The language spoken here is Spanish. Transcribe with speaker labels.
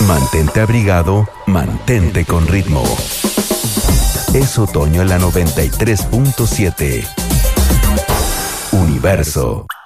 Speaker 1: Mantente abrigado, mantente con ritmo. Es otoño en la 93.7. Universo.